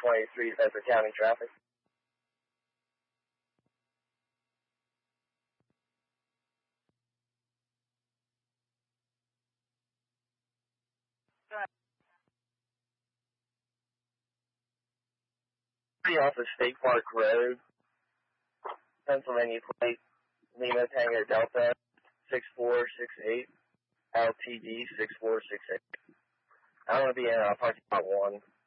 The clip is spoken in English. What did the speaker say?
23 Bedford County traffic. Off of State Park Road, Pennsylvania plate, Lima Tango Delta 6468, LTD 6468. I want to be in parking lot 1.